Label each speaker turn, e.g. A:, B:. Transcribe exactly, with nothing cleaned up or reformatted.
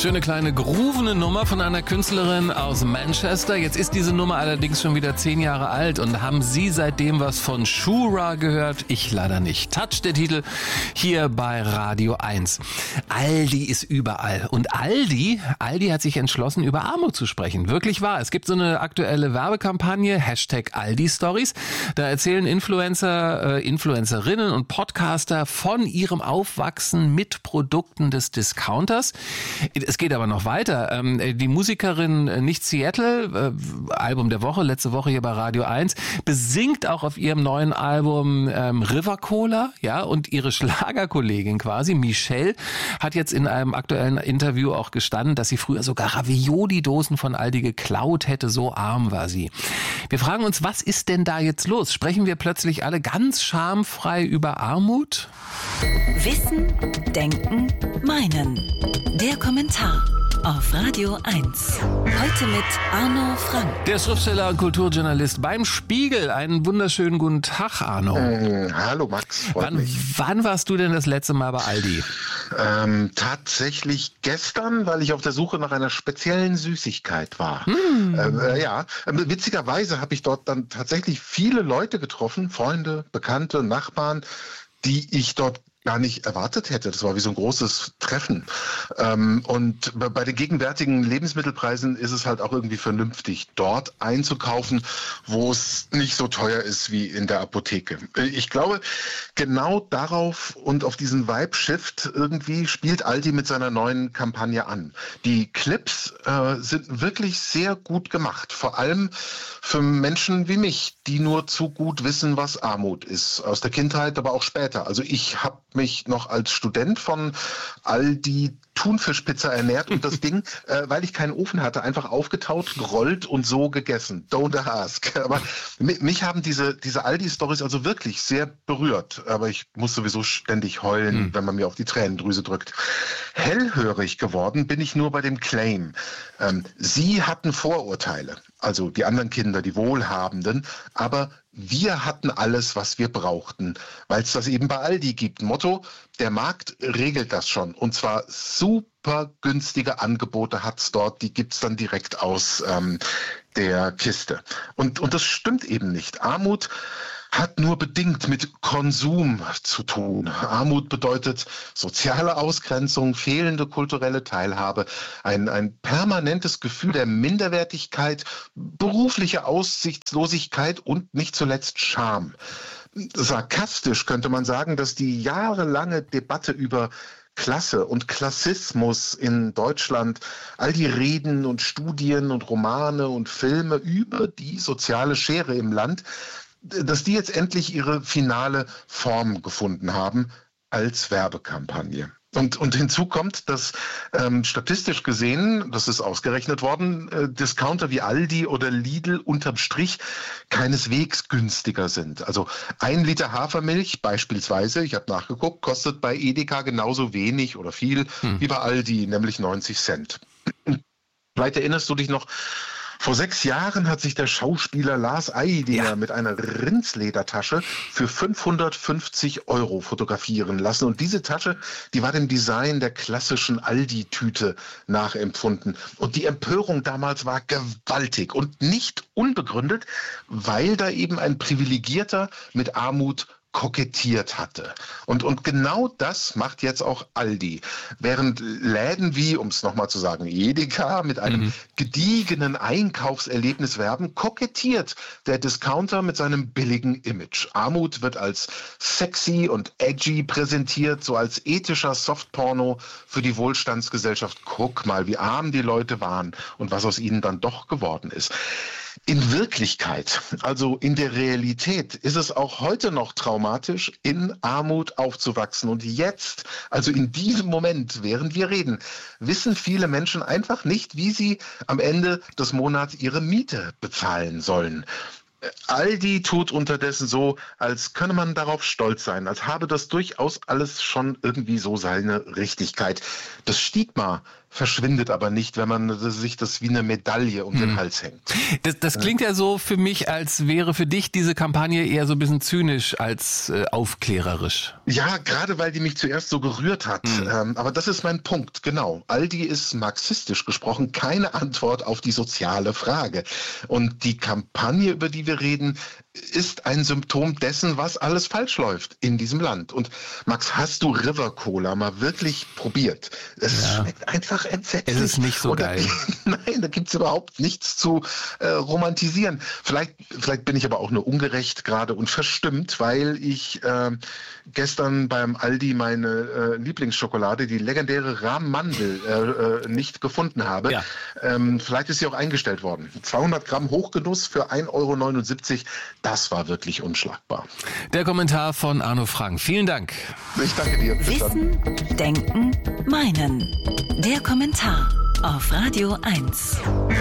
A: Schöne kleine groovene Nummer von einer Künstlerin aus Manchester. Jetzt ist diese Nummer allerdings schon wieder zehn Jahre alt. Und haben Sie seitdem was von Shura gehört? Ich leider nicht. Touch, der Titel, hier bei Radio eins. Aldi ist überall. Und Aldi, Aldi hat sich entschlossen, über Armut zu sprechen. Wirklich wahr. Es gibt so eine aktuelle Werbekampagne, Hashtag Aldi Stories. Da erzählen Influencer, äh, Influencerinnen und Podcaster von ihrem Aufwachsen mit Produkten des Discounters. Es geht aber noch weiter. Die Musikerin Nicht Seattle, Album der Woche, letzte Woche hier bei Radio eins, besingt auch auf ihrem neuen Album ähm, River Cola, ja, und ihre Schlagerkollegin quasi, Michelle, hat jetzt in einem aktuellen Interview auch gestanden, dass sie früher sogar Ravioli-Dosen von Aldi geklaut hätte, so arm war sie. Wir fragen uns, was ist denn da jetzt los? Sprechen wir plötzlich alle ganz schamfrei über Armut?
B: Wissen, Denken, Meinen. Der Kommentar auf Radio eins. Heute mit Arno Frank.
A: Der Schriftsteller und Kulturjournalist beim Spiegel. Einen wunderschönen guten Tag, Arno.
C: Ähm, hallo Max, freut
A: wann,
C: mich.
A: Wann warst du denn das letzte Mal bei Aldi?
C: Ähm, tatsächlich gestern, weil ich auf der Suche nach einer speziellen Süßigkeit war. Hm. Äh, ja, witzigerweise habe ich dort dann tatsächlich viele Leute getroffen, Freunde, Bekannte, Nachbarn, die ich dort gar nicht erwartet hätte. Das war wie so ein großes Treffen. Ähm, und bei den gegenwärtigen Lebensmittelpreisen ist es halt auch irgendwie vernünftig, dort einzukaufen, wo es nicht so teuer ist wie in der Apotheke. Ich glaube, genau darauf und auf diesen Vibe-Shift irgendwie spielt Aldi mit seiner neuen Kampagne an. Die Clips äh, sind wirklich sehr gut gemacht. Vor allem für Menschen wie mich, die nur zu gut wissen, was Armut ist. Aus der Kindheit, aber auch später. Also ich habe mich noch als Student von Aldi Thunfischpizza ernährt und das Ding, äh, weil ich keinen Ofen hatte, einfach aufgetaut, gerollt und so gegessen. Don't ask. Aber mich haben diese, diese Aldi-Stories also wirklich sehr berührt. Aber ich muss sowieso ständig heulen, hm. wenn man mir auf die Tränendrüse drückt. Hellhörig geworden bin ich nur bei dem Claim. Ähm, Sie hatten Vorurteile, also die anderen Kinder, die Wohlhabenden, aber wir hatten alles, was wir brauchten, weil es das eben bei Aldi gibt. Motto, der Markt regelt das schon. Und zwar super günstige Angebote hat's dort, die gibt's dann direkt aus ähm, der Kiste. Und, und das stimmt eben nicht. Armut hat nur bedingt mit Konsum zu tun. Armut bedeutet soziale Ausgrenzung, fehlende kulturelle Teilhabe, ein, ein permanentes Gefühl der Minderwertigkeit, berufliche Aussichtslosigkeit und nicht zuletzt Scham. Sarkastisch könnte man sagen, dass die jahrelange Debatte über Klasse und Klassismus in Deutschland, all die Reden und Studien und Romane und Filme über die soziale Schere im Land, dass die jetzt endlich ihre finale Form gefunden haben als Werbekampagne. Und, und hinzu kommt, dass ähm, statistisch gesehen, das ist ausgerechnet worden, äh, Discounter wie Aldi oder Lidl unterm Strich keineswegs günstiger sind. Also ein Liter Hafermilch beispielsweise, ich habe nachgeguckt, kostet bei Edeka genauso wenig oder viel hm. wie bei Aldi, nämlich neunzig Cent. Vielleicht erinnerst du dich noch, vor sechs Jahren hat sich der Schauspieler Lars Eidinger ja. mit einer Rindsledertasche für fünfhundertfünfzig Euro fotografieren lassen. Und diese Tasche, die war dem Design der klassischen Aldi-Tüte nachempfunden. Und die Empörung damals war gewaltig und nicht unbegründet, weil da eben ein Privilegierter mit Armut kokettiert hatte. Und, und genau das macht jetzt auch Aldi. Während Läden wie, um es nochmal zu sagen, Edeka mit einem mhm. gediegenen Einkaufserlebnis werben, kokettiert der Discounter mit seinem billigen Image. Armut wird als sexy und edgy präsentiert, so als ethischer Softporno für die Wohlstandsgesellschaft. Guck mal, wie arm die Leute waren und was aus ihnen dann doch geworden ist. In Wirklichkeit, also in der Realität, ist es auch heute noch traumatisch, in Armut aufzuwachsen. Und jetzt, also in diesem Moment, während wir reden, wissen viele Menschen einfach nicht, wie sie am Ende des Monats ihre Miete bezahlen sollen. Aldi tut unterdessen so, als könne man darauf stolz sein, als habe das durchaus alles schon irgendwie so seine Richtigkeit. Das Stigma verschwindet aber nicht, wenn man sich das wie eine Medaille um hm. den Hals hängt.
A: Das, das klingt ja so für mich, als wäre für dich diese Kampagne eher so ein bisschen zynisch als äh, aufklärerisch.
C: Ja, gerade weil die mich zuerst so gerührt hat. Hm. Ähm, aber das ist mein Punkt, genau. Aldi ist marxistisch gesprochen keine Antwort auf die soziale Frage. Und die Kampagne, über die wir reden, ist ein Symptom dessen, was alles falsch läuft in diesem Land. Und Max, hast du River Cola mal wirklich probiert? Es ja. schmeckt einfach entsetzlich.
A: Es ist nicht so Oder, geil.
C: Nein, da gibt's überhaupt nichts zu äh, romantisieren. Vielleicht, vielleicht bin ich aber auch nur ungerecht gerade und verstimmt, weil ich äh, gestern beim Aldi meine äh, Lieblingsschokolade, die legendäre Rahmmandel, äh, äh, nicht gefunden habe. Ja. Ähm, vielleicht ist sie auch eingestellt worden. zweihundert Gramm Hochgenuss für ein Euro neunundsiebzig. Das war wirklich unschlagbar.
A: Der Kommentar von Arno Frank. Vielen Dank.
C: Ich danke dir. Bis
B: Wissen,
C: dann.
B: Denken, Meinen. Der Kommentar auf Radio eins.